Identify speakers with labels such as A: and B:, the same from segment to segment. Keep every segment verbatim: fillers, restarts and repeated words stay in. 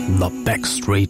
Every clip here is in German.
A: The Backstreet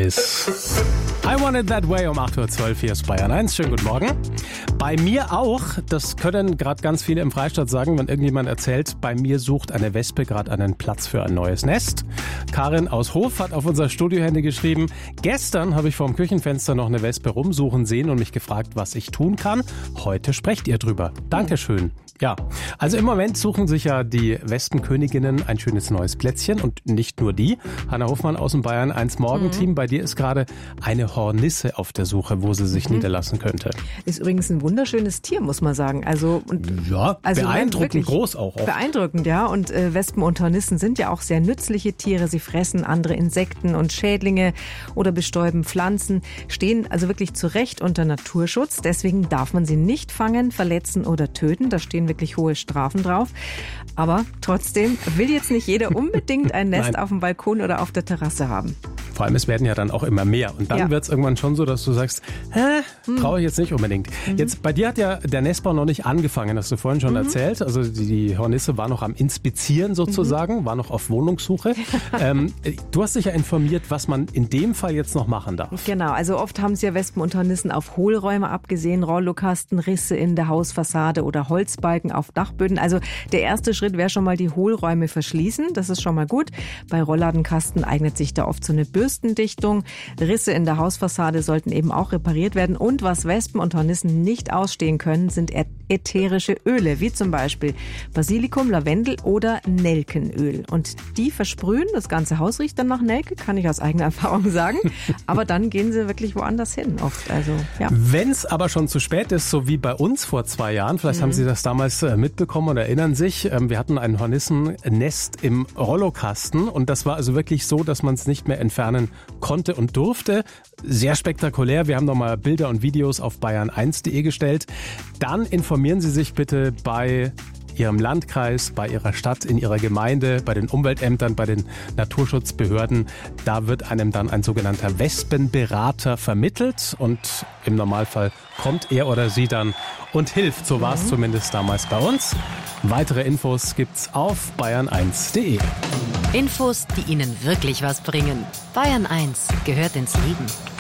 A: Boys. I Want It That Way um acht Uhr zwölf, hier ist Bayern eins. Schönen guten Morgen. Bei mir auch, das können gerade ganz viele im Freistaat sagen, wenn irgendjemand erzählt, bei mir sucht eine Wespe gerade einen Platz für ein neues Nest. Karin aus Hof hat auf unser Studiohandy geschrieben, gestern habe ich vorm Küchenfenster noch eine Wespe rumsuchen sehen und mich gefragt, was ich tun kann. Heute sprecht ihr drüber. Dankeschön. Ja, also im Moment suchen sich ja die Wespenköniginnen ein schönes neues Plätzchen und nicht nur die. Hanna Hofmann aus dem Bayern eins Morgenteam, mhm. bei dir ist gerade eine Hornisse auf der Suche, wo sie sich mhm. niederlassen könnte.
B: Ist übrigens ein wunderschönes Tier, muss man sagen. Also und
A: ja, also beeindruckend groß auch. Oft.
B: Beeindruckend, ja. Und äh, Wespen und Hornissen sind ja auch sehr nützliche Tiere. Sie fressen andere Insekten und Schädlinge oder bestäuben Pflanzen, stehen also wirklich zu Recht unter Naturschutz. Deswegen darf man sie nicht fangen, verletzen oder töten. Da stehen wirklich hohe Strafen drauf. Aber trotzdem will jetzt nicht jeder unbedingt ein Nest auf dem Balkon oder auf der Terrasse haben.
A: Vor allem, es werden ja dann auch immer mehr. Und dann ja. wird es irgendwann schon so, dass du sagst, hä, hm. brauche ich jetzt nicht unbedingt. Mhm. Jetzt, bei dir hat ja der Nestbau noch nicht angefangen, hast du vorhin schon mhm. erzählt. Also die, die Hornisse war noch am Inspizieren sozusagen, mhm. war noch auf Wohnungssuche. ähm, du hast dich ja informiert, was man in dem Fall jetzt noch machen darf.
B: Genau, also oft haben sie ja Wespen und Hornissen auf Hohlräume abgesehen, Rollokasten, Risse in der Hausfassade oder Holzbalken auf Dachböden. Also der erste Schritt wäre schon mal die Hohlräume verschließen. Das ist schon mal gut. Bei Rollladenkasten eignet sich da oft so eine Bürstendichtung. Risse in der Hausfassade sollten eben auch repariert werden. Und was Wespen und Hornissen nicht ausstehen können, sind ätherische Öle, wie zum Beispiel Basilikum, Lavendel oder Nelkenöl. Und die versprühen, das ganze Haus riecht dann nach Nelke, kann ich aus eigener Erfahrung sagen. Aber dann gehen sie wirklich woanders hin oft. Also, ja.
A: Wenn es aber schon zu spät ist, so wie bei uns vor zwei Jahren, vielleicht mhm. haben Sie das damals mitbekommen und erinnern sich, wir hatten ein Hornissennest im Rollokasten und das war also wirklich so, dass man es nicht mehr entfernen konnte und durfte. Sehr spektakulär. Wir haben nochmal Bilder und Videos auf bayern eins punkt de gestellt. Dann informieren Sie sich bitte bei Ihrem Landkreis, bei Ihrer Stadt, in Ihrer Gemeinde, bei den Umweltämtern, bei den Naturschutzbehörden. Da wird einem dann ein sogenannter Wespenberater vermittelt und im Normalfall kommt er oder sie dann und hilft. So war es mhm. zumindest damals bei uns. Weitere Infos gibt's auf bayern eins punkt de.
C: Infos, die Ihnen wirklich was bringen. Bayern eins gehört ins Leben.